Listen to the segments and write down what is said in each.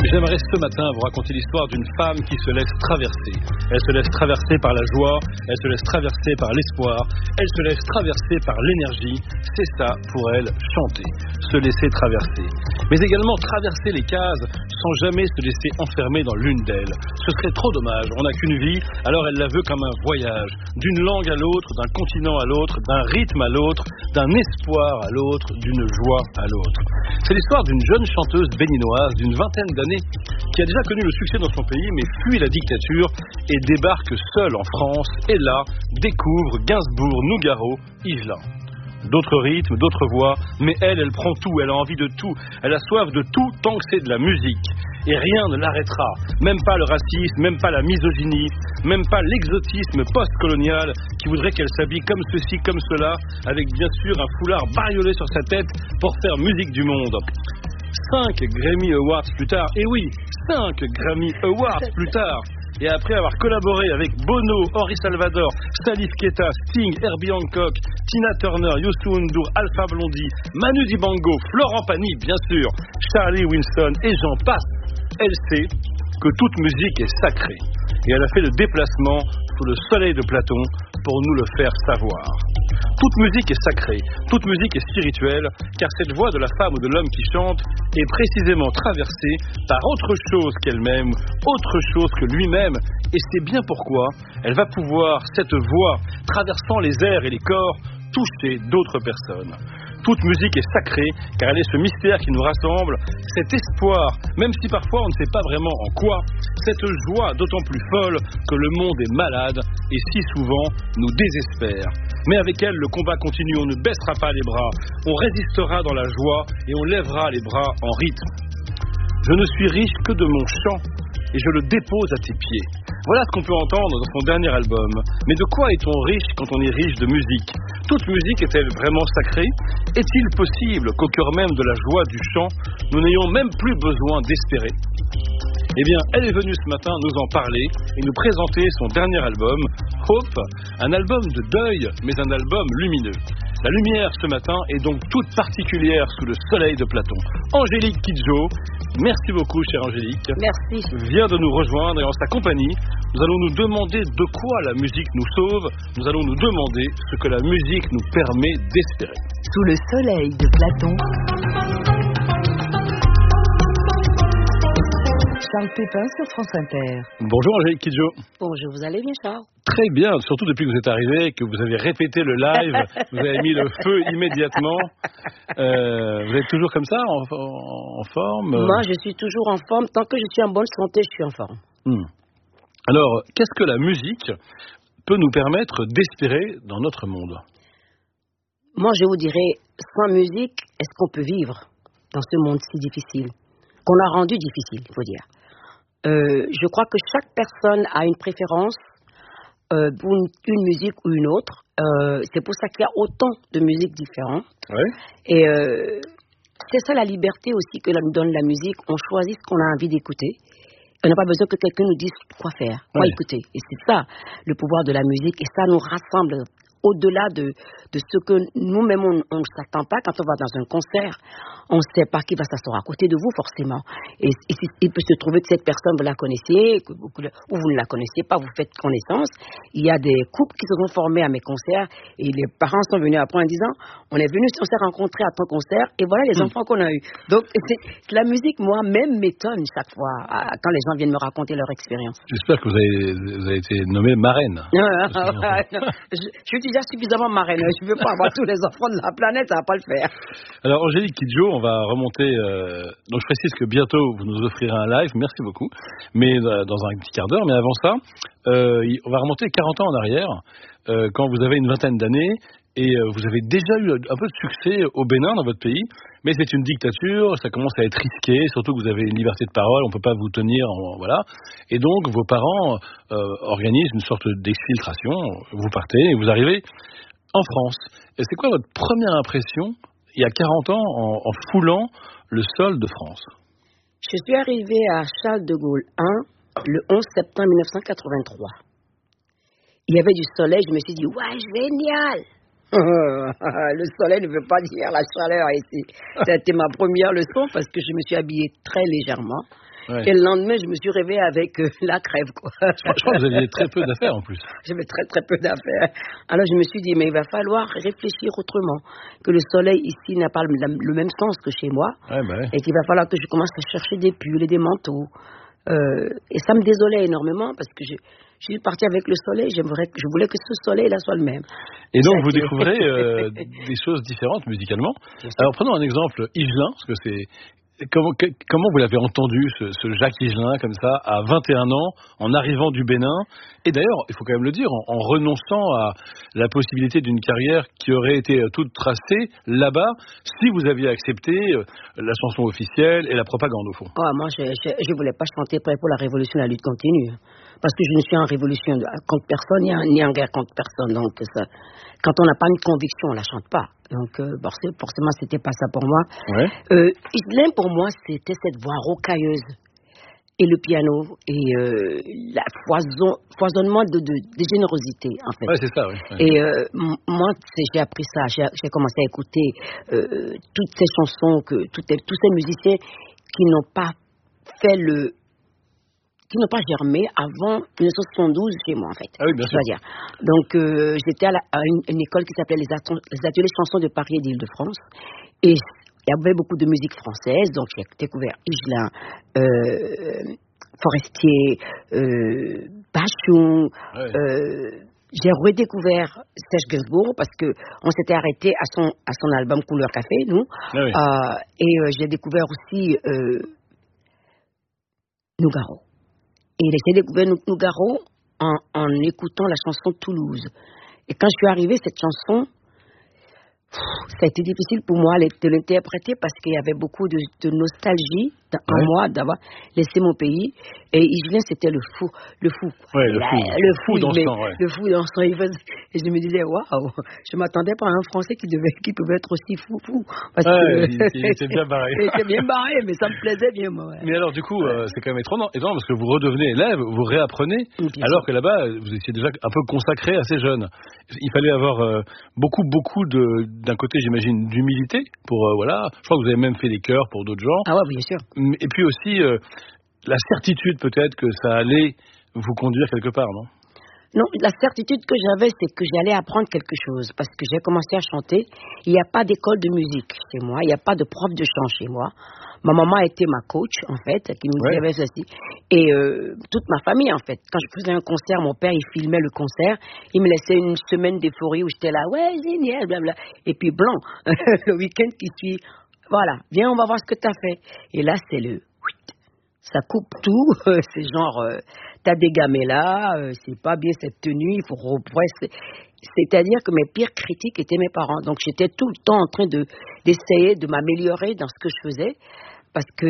J'aimerais ce matin vous raconter l'histoire d'une femme qui se laisse traverser. Elle se laisse traverser par la joie, elle se laisse traverser par l'espoir, elle se laisse traverser par l'énergie. C'est ça pour elle, chanter, se laisser traverser. Mais également traverser les cases sans jamais se laisser enfermer dans l'une d'elles. Ce serait trop dommage, on n'a qu'une vie, alors elle la veut comme un voyage, d'une langue à l'autre, d'un continent à l'autre, d'un rythme à l'autre, d'un espoir à l'autre, d'une joie à l'autre. C'est l'histoire d'une jeune chanteuse béninoise d'une vingtaine d'années qui a déjà connu le succès dans son pays mais fuit la dictature et débarque seule en France et là découvre Gainsbourg, Nougaro, Yvelin. D'autres rythmes, d'autres voix, mais elle prend tout, elle a envie de tout, elle a soif de tout tant que c'est de la musique. Et rien ne l'arrêtera, même pas le racisme, même pas la misogynie, même pas l'exotisme post-colonial qui voudrait qu'elle s'habille comme ceci, comme cela, avec bien sûr un foulard bariolé sur sa tête pour faire musique du monde. 5 Grammy Awards plus tard, et oui, 5 Grammy Awards plus tard, et après avoir collaboré avec Bono, Henri Salvador, Salif Keita, Sting, Herbie Hancock, Tina Turner, Youssou N'Dour, Alpha Blondy, Manu Dibango, Florent Pagny, bien sûr, Charlie Winston, et j'en passe, elle sait que toute musique est sacrée. Et elle a fait le déplacement sous le soleil de Platon pour nous le faire savoir. Toute musique est sacrée, toute musique est spirituelle, car cette voix de la femme ou de l'homme qui chante est précisément traversée par autre chose qu'elle-même, autre chose que lui-même, et c'est bien pourquoi elle va pouvoir, cette voix, traversant les airs et les corps, toucher d'autres personnes. Toute musique est sacrée, car elle est ce mystère qui nous rassemble, cet espoir, même si parfois on ne sait pas vraiment en quoi, cette joie d'autant plus folle que le monde est malade et si souvent nous désespère. Mais avec elle, le combat continue, on ne baissera pas les bras, on résistera dans la joie et on lèvera les bras en rythme. Je ne suis riche que de mon chant et je le dépose à tes pieds. Voilà ce qu'on peut entendre dans son dernier album. Mais de quoi est-on riche quand on est riche de musique ? Toute musique est-elle vraiment sacrée ? Est-il possible qu'au cœur même de la joie du chant, nous n'ayons même plus besoin d'espérer ? Eh bien, elle est venue ce matin nous en parler et nous présenter son dernier album, Hope, un album de deuil, mais un album lumineux. La lumière ce matin est donc toute particulière sous le soleil de Platon. Angélique Kidjo, merci beaucoup chère Angélique. Merci. Vient de nous rejoindre et en sa compagnie, nous allons nous demander de quoi la musique nous sauve, nous allons nous demander ce que la musique nous permet d'espérer. Sous le soleil de Platon. Charles Pépin sur France Inter. Bonjour Angélique Kidjo. Bonjour, vous allez bien Charles ? Très bien, surtout depuis que vous êtes arrivé, que vous avez répété le live, vous avez mis le feu immédiatement. Vous êtes toujours comme ça, en forme ? Moi, je suis toujours en forme. Tant que je suis en bonne santé, je suis en forme. Alors, qu'est-ce que la musique peut nous permettre d'espérer dans notre monde ? Moi, je vous dirais, sans musique, est-ce qu'on peut vivre dans ce monde si difficile ? Qu'on a rendu difficile, il faut dire. Je crois que chaque personne a une préférence pour une musique ou une autre. C'est pour ça qu'il y a autant de musiques différentes. Ouais. Et c'est ça la liberté aussi que nous donne la musique. On choisit ce qu'on a envie d'écouter. On n'a pas besoin que quelqu'un nous dise quoi faire, quoi écouter. Et c'est ça le pouvoir de la musique. Et ça nous rassemble au-delà de ce que nous-mêmes on ne s'attend pas. Quand on va dans un concert, on ne sait pas qui va s'asseoir à côté de vous forcément. Et il peut se trouver que cette personne, vous la connaissiez, ou vous ne la connaissiez pas, vous faites connaissance. Il y a des couples qui se sont formés à mes concerts et les parents sont venus après en disant on s'est rencontrés à ton concert et voilà les enfants qu'on a eus. Donc la musique, moi-même, m'étonne chaque fois quand les gens viennent me raconter leur expérience. J'espère que vous avez été nommée marraine. Je suis déjà suffisamment marraine. Je ne veux pas avoir tous les enfants de la planète, ça ne va pas le faire. Alors Angélique Kidjo, on va remonter. Donc je précise que bientôt vous nous offrirez un live, merci beaucoup. Mais dans un petit quart d'heure. Mais avant ça, on va remonter 40 ans en arrière, quand vous avez une vingtaine d'années. Et vous avez déjà eu un peu de succès au Bénin, dans votre pays, mais c'est une dictature, ça commence à être risqué, surtout que vous avez une liberté de parole, on ne peut pas vous tenir, voilà. Et donc, vos parents organisent une sorte d'exfiltration, vous partez et vous arrivez en France. Et c'est quoi votre première impression, il y a 40 ans, en foulant le sol de France ? Je suis arrivée à Charles de Gaulle 1, le 11 septembre 1983. Il y avait du soleil, je me suis dit, ouais, génial! Le soleil ne veut pas dire la chaleur ici. C'était ma première leçon parce que je me suis habillée très légèrement. Et le lendemain, je me suis réveillée avec la crève, quoi. Je crois que vous aviez très peu d'affaires en plus. J'avais très, très peu d'affaires. Alors, je me suis dit, mais il va falloir réfléchir autrement. Que le soleil ici n'a pas le même sens que chez moi. Et qu'il va falloir que je commence à chercher des pulls et des manteaux. Et ça me désolait énormément parce que je suis partie avec le soleil. Je voulais que ce soleil-là soit le même. Et donc, vous découvrez des choses différentes musicalement. Alors, prenons un exemple, Higelin, parce que c'est... Comment vous l'avez entendu, ce Jacques Higelin, comme ça, à 21 ans, en arrivant du Bénin? Et d'ailleurs, il faut quand même le dire, en renonçant à la possibilité d'une carrière qui aurait été toute tracée là-bas, si vous aviez accepté la chanson officielle et la propagande, au fond. Moi, je voulais pas chanter pour la révolution, la lutte continue. Parce que je ne suis en révolution contre personne, ni en guerre contre personne. Donc, quand on n'a pas une conviction, on la chante pas. Donc, forcément, c'était pas ça pour moi. Higelin, pour moi, c'était cette voix rocailleuse. Et le piano, et la foisonnement de générosité, en fait. Ouais, c'est ça, oui. Et moi, j'ai appris ça. J'ai commencé à écouter toutes ces chansons, tous ces musiciens qui n'ont pas fait qui n'ont pas germé avant 1972 chez moi, en fait. Ah oui, bien sûr. Dire. Donc, j'étais à une école qui s'appelait les Ateliers Chansons de Paris et d'Île-de-France. Et il y avait beaucoup de musique française. Donc, j'ai découvert Higelin, Forestier, Bachung. J'ai redécouvert Serge Gainsbourg parce que on s'était arrêté à son album Couleur Café, nous. Et j'ai découvert aussi Nougaro. Et j'ai découvert Nougaro en écoutant la chanson Toulouse. Et quand je suis arrivée, cette chanson, ça a été difficile pour moi de l'interpréter parce qu'il y avait beaucoup de nostalgie en moi d'avoir laissé mon pays. Et Higelin, c'était le fou. Le fou dansant. Et je me disais, waouh, je m'attendais pas à un Français qui pouvait être aussi fou. Parce que il était bien barré. Il était bien barré, mais ça me plaisait bien, moi. Mais alors, du coup, c'est quand même étonnant parce que vous redevenez élève, vous réapprenez, alors que là-bas, vous étiez déjà un peu consacré assez jeune. Il fallait avoir beaucoup d'un côté, j'imagine, d'humilité pour, je crois que vous avez même fait des chœurs pour d'autres gens. Ah ouais, bien sûr. Et puis aussi, la certitude peut-être que ça allait vous conduire quelque part, non? Non, la certitude que j'avais, c'est que j'allais apprendre quelque chose. Parce que j'ai commencé à chanter. Il n'y a pas d'école de musique chez moi. Il n'y a pas de prof de chant chez moi. Ma maman était ma coach, en fait, qui nous disait ceci. Et toute ma famille, en fait. Quand je faisais un concert, mon père, il filmait le concert. Il me laissait une semaine d'euphorie où j'étais là, ouais, génial, blablabla. Et puis blanc, le week-end qui suit, voilà, viens, on va voir ce que tu as fait. Et là, c'est ça coupe tout. C'est genre, t'as dégamé là, c'est pas bien cette tenue, il faut represser. C'est-à-dire que mes pires critiques étaient mes parents. Donc j'étais tout le temps en train d'essayer de m'améliorer dans ce que je faisais. Parce que,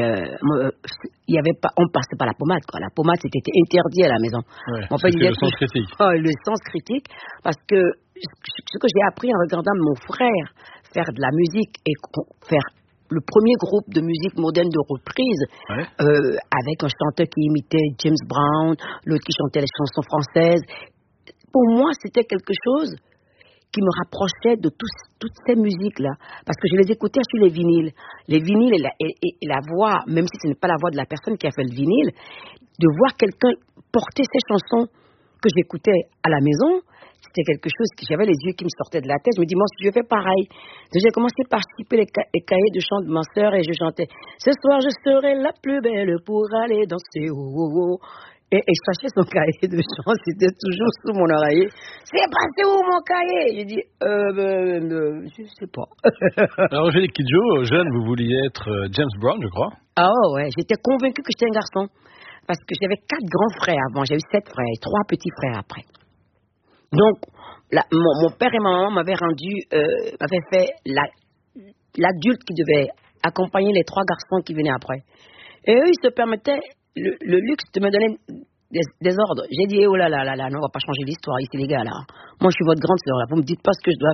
il y avait pas, on passait pas la pommade, quoi. La pommade, c'était interdit à la maison. C'était le sens critique. Le sens critique. Parce que ce que j'ai appris en regardant mon frère faire de la musique et faire le premier groupe de musique moderne de reprise, avec un chanteur qui imitait James Brown, l'autre qui chantait les chansons françaises. Pour moi, c'était quelque chose qui me rapprochait de toutes ces musiques-là. Parce que je les écoutais sur les vinyles. Les vinyles et la voix, même si ce n'est pas la voix de la personne qui a fait le vinyle, de voir quelqu'un porter ces chansons que j'écoutais à la maison, c'était quelque chose que j'avais les yeux qui me sortaient de la tête. Je me dis, moi, si je fais pareil. Donc, j'ai commencé par participer les cahiers de chant de ma sœur et je chantais « Ce soir, je serai la plus belle pour aller danser. Oh, oh, oh. » Et je cherchais son cahier de chant, c'était toujours sous mon oreiller. « C'est passé où mon cahier ?» J'ai dit « je sais pas. » Alors, Angélique Kidjo, jeune, vous vouliez être James Brown, je crois. Ah ouais, j'étais convaincue que j'étais un garçon. Parce que j'avais 4 grands frères avant, j'ai eu 7 frères et 3 petits frères après. Donc, mon père et ma maman m'avaient fait l'adulte qui devait accompagner les 3 garçons qui venaient après. Et eux, ils se permettaient le luxe de me donner des ordres. J'ai dit, oh là là là là, non, on va pas changer l'histoire ici, les gars, là. Moi, je suis votre grande sœur, là. Vous me dites pas ce que je dois faire.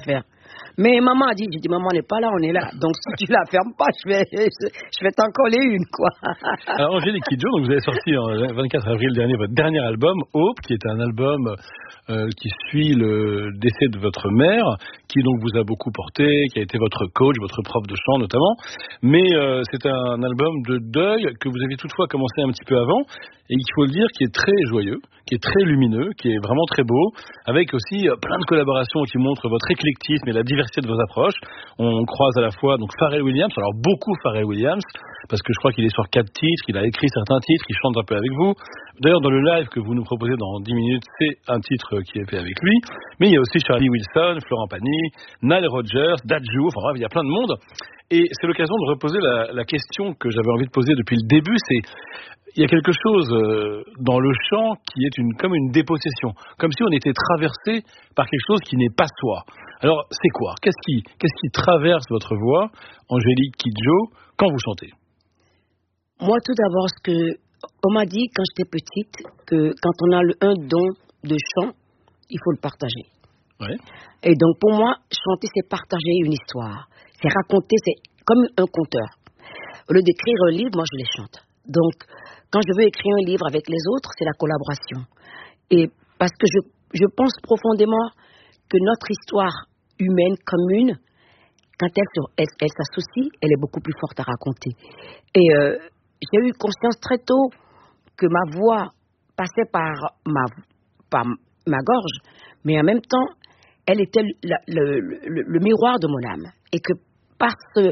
Mais maman a dit, j'ai dit, maman n'est pas là, on est là. Donc si tu la fermes pas, je vais t'en coller une, quoi. Alors Angélique Kidjo, donc vous avez sorti le 24 avril dernier votre dernier album, Hope, qui est un album qui suit le décès de votre mère, qui donc vous a beaucoup porté, qui a été votre coach, votre prof de chant notamment. Mais c'est un album de deuil que vous avez toutefois commencé un petit peu avant, et il faut le dire, qui est très joyeux, qui est très lumineux, qui est vraiment très beau, avec aussi plein de collaborations qui montrent votre éclectisme et la diversité de vos approches. On croise à la fois donc Pharrell Williams, alors beaucoup Pharrell Williams, parce que je crois qu'il est sur 4 titres, qu'il a écrit certains titres, qu'il chante un peu avec vous. D'ailleurs, dans le live que vous nous proposez dans 10 minutes, c'est un titre qui est fait avec lui. Mais il y a aussi Charlie Wilson, Florent Pagny, Nile Rodgers, Dadju, enfin bref, il y a plein de monde. Et c'est l'occasion de reposer la question que j'avais envie de poser depuis le début, c'est il y a quelque chose dans le chant qui est comme une dépossession, comme si on était traversé par quelque chose qui n'est pas soi. Alors, c'est quoi ? Qu'est-ce qui traverse votre voix, Angélique Kidjo, quand vous chantez ? Moi, tout d'abord, on m'a dit quand j'étais petite que quand on a un don de chant, il faut le partager. Ouais. Et donc, pour moi, chanter, c'est partager une histoire. C'est raconter, c'est comme un conteur. Au lieu d'écrire un livre, moi, je les chante. Donc, quand je veux écrire un livre avec les autres, c'est la collaboration. Et parce que je pense profondément que notre histoire humaine commune, quand elle s'associe, elle est beaucoup plus forte à raconter. Et j'ai eu conscience très tôt que ma voix passait par ma gorge, mais en même temps, elle était le miroir de mon âme. Et que par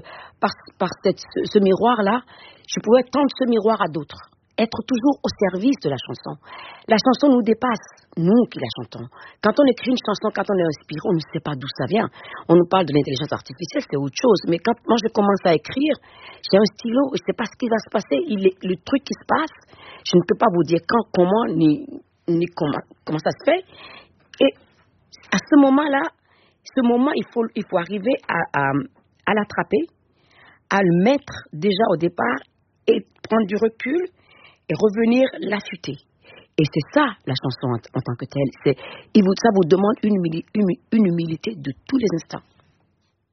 ce miroir-là, je pouvais tendre ce miroir à d'autres. Être toujours au service de la chanson. La chanson nous dépasse, nous qui la chantons. Quand on écrit une chanson, quand on est inspiré, on ne sait pas d'où ça vient. On nous parle de l'intelligence artificielle, c'est autre chose. Mais quand moi je commence à écrire, j'ai un stylo, je ne sais pas ce qui va se passer. Le truc qui se passe, je ne peux pas vous dire quand, comment, ni comment ça se fait. Et à ce moment-là, il faut arriver à l'attraper, à le mettre déjà au départ et prendre du recul et revenir l'affûter. Et c'est ça, la chanson en tant que telle. Ça vous demande une humilité de tous les instants.